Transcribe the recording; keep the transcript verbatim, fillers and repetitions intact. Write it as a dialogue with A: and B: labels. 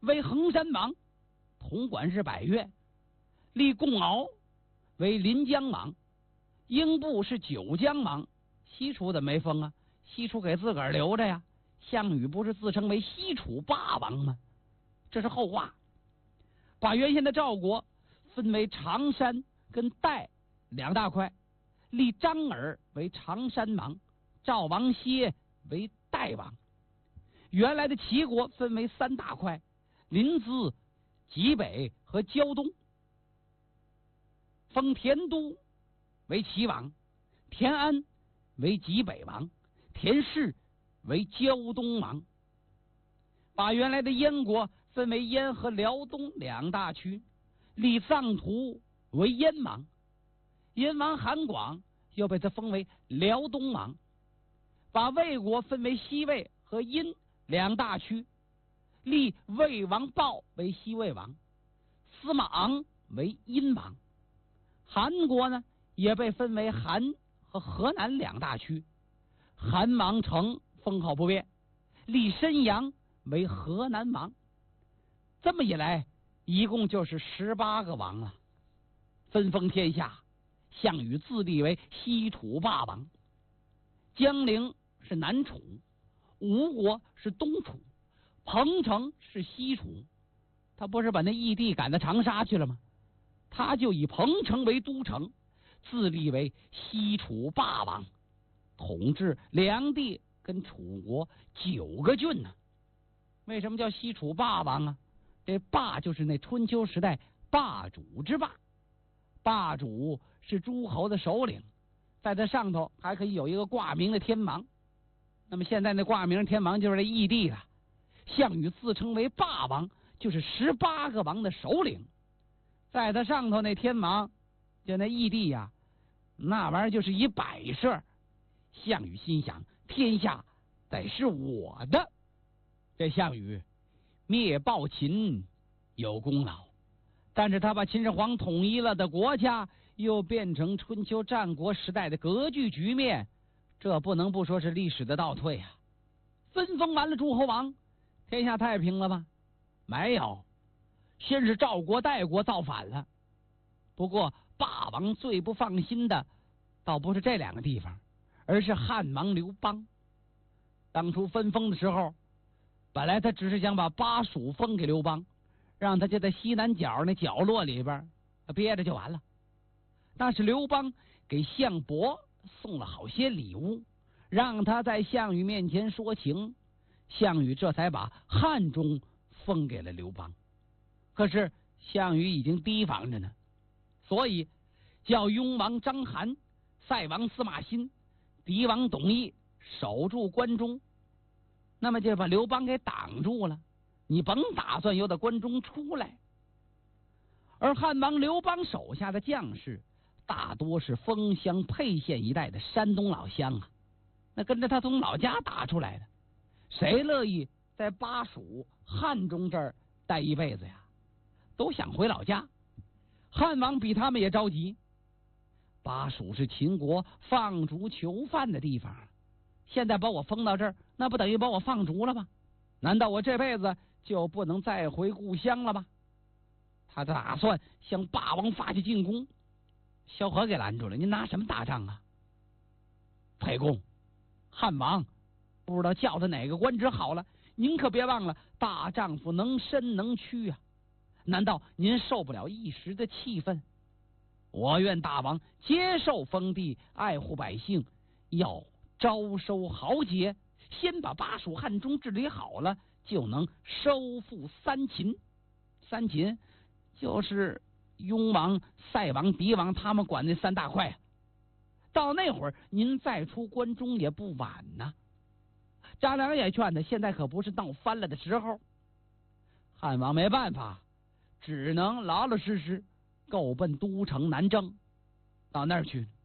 A: 为衡山王，统管是百越；立贡敖为临江王，英布是九江王。西楚怎么没封啊？西楚给自个儿留着呀。项羽不是自称为西楚霸王吗？这是后话。把原先的赵国分为常山跟代两大块，立张耳为常山王，赵王歇为代王。原来的齐国分为三大块，临淄、济北和胶东，封田都为齐王，田安为济北王，田氏为胶东王。把原来的燕国分为燕和辽东两大区，立臧荼为燕王，燕王韩广又被他封为辽东王。把魏国分为西魏和殷两大区，立魏王豹为西魏王，司马昂为殷王。韩国呢也被分为韩和河南两大区，韩王成封号不变，立申阳为河南王。这么一来，一共就是十八个王啊，分封天下。项羽自立为西楚霸王，江陵是南楚，吴国是东楚，彭城是西楚。他不是把那义帝赶到长沙去了吗？他就以彭城为都城，自立为西楚霸王，统治梁地跟楚国九个郡呢。为什么叫西楚霸王啊？这霸就是那春秋时代霸主之霸，霸主是诸侯的首领，在这上头还可以有一个挂名的天王。那么现在那挂名天王就是这义帝了。项羽自称为霸王，就是十八个王的首领。在他上头那天王就那义帝呀、啊，那玩意儿就是一摆设。项羽心想，天下得是我的。这项羽灭暴秦有功劳，但是他把秦始皇统一了的国家又变成春秋战国时代的割据局面，这不能不说是历史的倒退啊。分封完了诸侯王，天下太平了吗？没有，先是赵国、代国造反了。不过霸王最不放心的倒不是这两个地方，而是汉王刘邦。当初分封的时候，本来他只是想把巴蜀封给刘邦，让他就在西南角那角落里边憋着就完了。但是刘邦给项伯送了好些礼物，让他在项羽面前说情，项羽这才把汉中封给了刘邦。可是项羽已经提防着呢，所以叫雍王章邯、塞王司马欣、狄王董翳守住关中，那么就把刘邦给挡住了，你甭打算由得关中出来。而汉王刘邦手下的将士大多是丰乡沛县一带的山东老乡啊，那跟着他从老家打出来的，谁乐意在巴蜀汉中这儿待一辈子呀？都想回老家。汉王比他们也着急，巴蜀是秦国放逐囚犯的地方，现在把我封到这儿，那不等于把我放逐了吗？难道我这辈子就不能再回故乡了吗？他打算向霸王发起进攻。萧何给拦住了，您拿什么打仗啊？沛公，汉王不知道叫他哪个官职好了，您可别忘了，大丈夫能伸能屈啊！难道您受不了一时的气愤？我愿大王接受封地，爱护百姓，要招收豪杰，先把巴蜀汉中治理好了，就能收复三秦。三秦就是雍王、塞王、狄王他们管那三大块啊。到那会儿您再出关中也不晚呐。张良也劝他，现在可不是闹翻了的时候。汉王没办法，只能老老实实够奔都城南征，到那儿去。